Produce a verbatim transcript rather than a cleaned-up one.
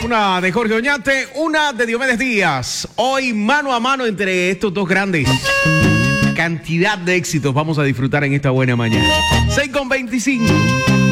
Una de Jorge Oñate, una de Diomedes Díaz. Hoy mano a mano entre estos dos grandes. Cantidad de éxitos vamos a disfrutar en esta buena mañana. seis con veinticinco.